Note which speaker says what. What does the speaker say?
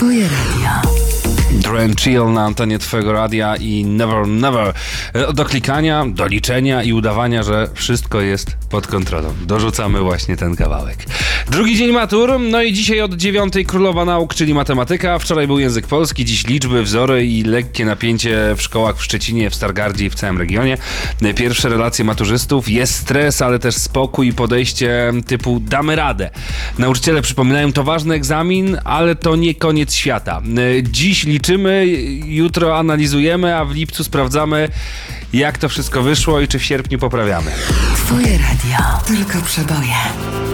Speaker 1: Twoje radio.
Speaker 2: Dren Chill na antenie Twojego radia i Never Never. Do klikania, do liczenia i udawania, że wszystko jest pod kontrolą. Dorzucamy właśnie ten kawałek. Drugi dzień matur, no i dzisiaj od 9 królowa nauk, czyli matematyka. Wczoraj był język polski, dziś liczby, wzory i lekkie napięcie w szkołach w Szczecinie, w Stargardzie i w całym regionie. Pierwsze relacje maturzystów, jest stres, ale też spokój i podejście typu damy radę. Nauczyciele przypominają, to ważny egzamin, ale to nie koniec świata. Dziś liczymy, jutro analizujemy, a w lipcu sprawdzamy, jak to wszystko wyszło i czy w sierpniu poprawiamy.
Speaker 1: Twoje radio. Tylko przeboje.